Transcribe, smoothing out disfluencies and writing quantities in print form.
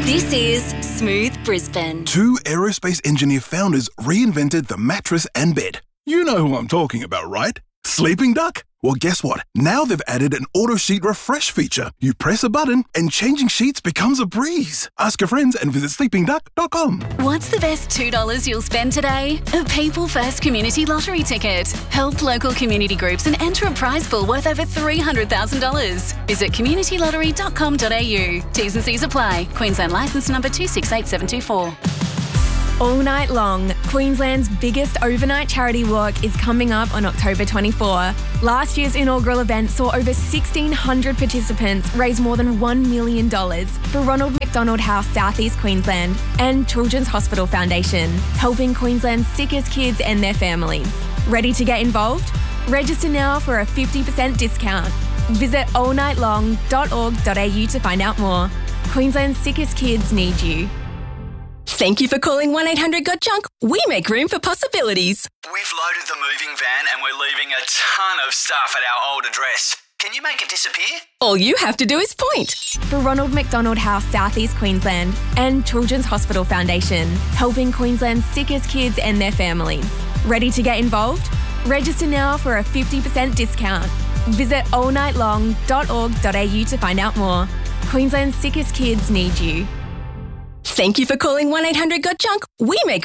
This is Smooth Brisbane. Two aerospace engineer founders reinvented the mattress and bed. You know who I'm talking about, right? Sleeping Duck? Well, guess what? Now they've added an auto sheet refresh feature. You press a button and changing sheets becomes a breeze. Ask your friends and visit sleepingduck.com. What's the best $2 you'll spend today? A People First Community Lottery ticket. Help local community groups and enter a prize pool worth over $300,000. Visit communitylottery.com.au. T's and C's apply. Queensland licence number 268724. All night long, Queensland's biggest overnight charity walk is coming up on October 24. Last year's inaugural event saw over 1,600 participants raise more than $1 million for Ronald McDonald House South East Queensland and Children's Hospital Foundation, helping Queensland's sickest kids and their families. Ready to get involved? Register now for a 50% discount. Visit allnightlong.org.au to find out more. Queensland's sickest kids need you. Thank you for calling 1-800-GOT-JUNK. We make room for possibilities. We've loaded the moving van and we're leaving a ton of stuff at our old address. Can you make it disappear? All you have to do is point. For Ronald McDonald House South East Queensland and Children's Hospital Foundation, helping Queensland's sickest kids and their families. Ready to get involved? Register now for a 50% discount. Visit allnightlong.org.au to find out more. Queensland's sickest kids need you. Thank you for calling 1-800-GOT-JUNK. We make